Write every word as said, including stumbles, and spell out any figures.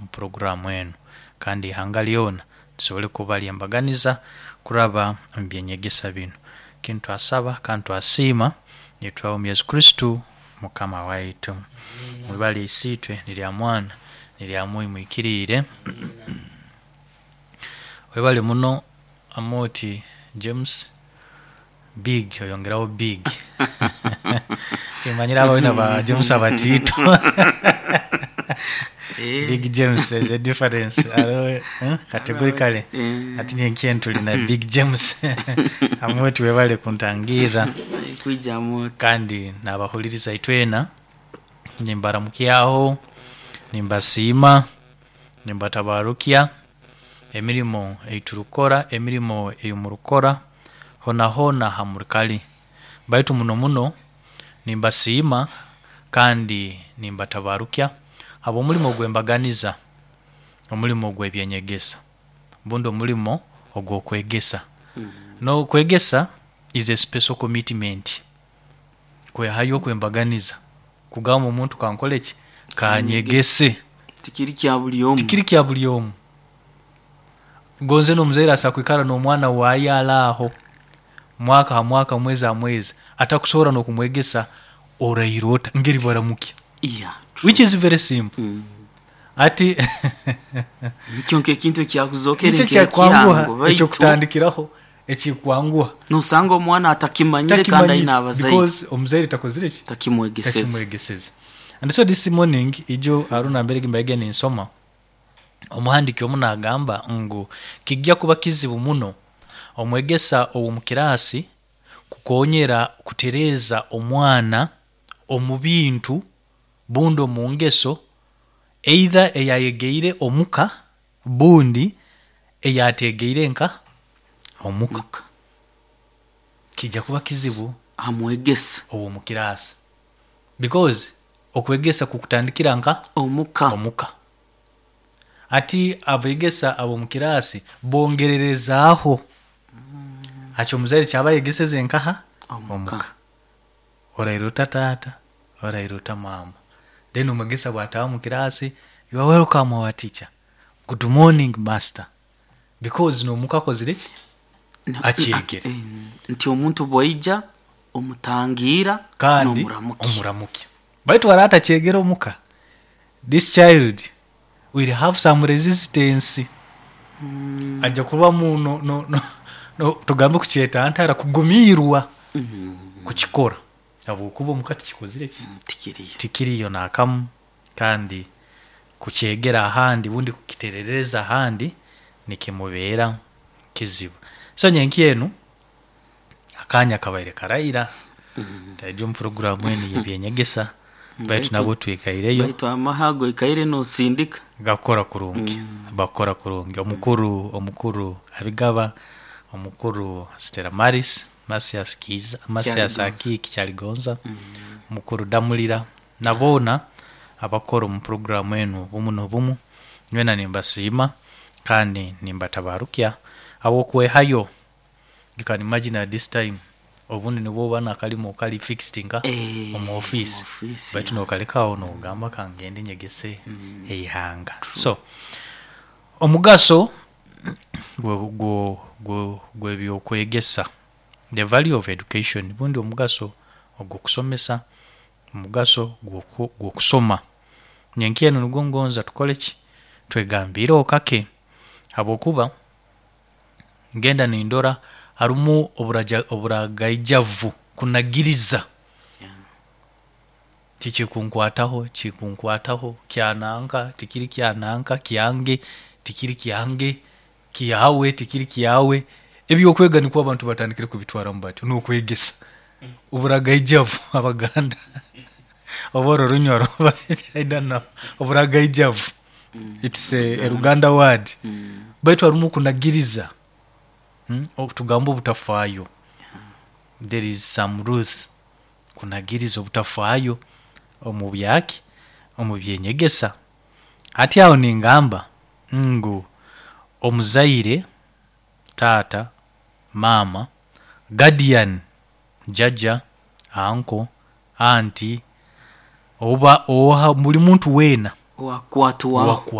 mu programu eno kandi hangaliona tusobole kubalyambaganiza kuraba mbyenyegesa bino kintu asaba kantu asima yetwa Yesu Kristo mukama waitu mwibali isitwe nilya mwana nilya mwimwikirire webale muno amoti James big oyongeraho big timanyira abana ba James abatito Big James is a difference aro eh categorically ati nyenkentu lina Big James amoti webale kuntangira kwijamo kandi nabahuliriza itwena nimbaramukiyaho nimbasima nimbatabarukia emirimo eiturukora emirimo eyumurukora hona hona hamurikali baitu muno muno nimbasima kandi nimbatabarukia abo mulimo gwembaganiza omulimo gwebyenyegesa bundo mulimo ogwokwegesa mm. no kwegesa is a special commitment kwe hayo kwembaganiza kugama omuntu kankoleki kanyegese tikiri kya bulyomu tikiri kya bulyomu gonze no mzera sakwikara no mwana wayalaho mwaka ha mwaka mwezi a mwezi atakusora no kumwegesa orairota ngiri baramukia yeah which is very simple mm. ati kyonke kintu kyakuzokere nke kyakwanguha ekyo kutandikiraho ekikwangwa nusanga omwana atakimanyire kandi inabazayi because omuzeri takozire ki takimwegeseza takimwegeseza and so this morning ijo aruna mbere gimbege ni nsoma omuhandiki omuna agamba ngo kijja kuba kizibu muno omwegesa owumukirasi kukonyera kutereza omwana omubintu bundo mungeso either eyayegeire omuka bundi eyategeire nka omuka kijja kuba kizibu amwegesa owo mukirasi because okwegesa kukutandikira nka omuka omuka ati abegesa abo mukirasi bongererezaho mm. acho muzari cyabayegeseze nkaha omuka, omuka. Orairuta tata orairuta mama then umegesa bwatawa mukirasi you are welcome our teacher good morning master because no muka kozireki achiegere nti omuntu boija omutangira kandi omuramuki omuramuki baitu warata chiegera omuka this child will have some resistance mm. aje kuba mu no no, no, no tugambe kucheta antara kugumirwa mm. kuchikora abo kuba mukati kikozire ki mm, tikiriyo tikiriyo nakamu kandi kuchegera ahandi bundi kukiterereza ahandi nikimubera kizibu so nyenkiyenu akanya kabaire karaira mm. tajo program eni yebyenyegesa baitu nabo twikaireyo baitu amahago ikaire no sindika gakora kurungi mm. bakora kurungi omukuru omukuru abigaba omukuru Stella Maris Masias Kiza Masias Aki Kichaligonza mm. mukuru Damulira nabona abakora mu program enu bumuno bumu nwena nimbasima kandi nimbatabarukia abo kwe hayo you can imagine at this time obundi nibo bana kalimo kali fixed nga hey, mu office baitu no kalekawo no gamba kangende nyegese mm. eihanga so omugaso gwo gwo gwo gwe byokwegesa the value of education bundi omugaso ogukusomesa omugaso gwo kusoma nyenkiyeno nugongonza tukoleki twegambira okake abokuba ngenda nindora harumu oburaja oburagaijavu kunagiriza yeah. tichikunkwataho chikunkwataho kyananga tikiri kyananga kyange tikiri kyange kiyawe tikiri kiyawe ebyo kwega niko abantu batandikire kubitwara mbati no kwegesa mm. oburagaijavu abaganda oboro runyoro I don't know oburagaijavu mm. it's a, a Ruganda word mm. baitu harumu kunagiriza Hmm? Okutugamba obutafayo yeah. There is some rules kunagiriza obutafayo omubyaki omubyenyegesa ati aho ningamba ngo omuzaire tata mama guardian jaja uncle auntie oba oha muri muntu wena wakwatu wa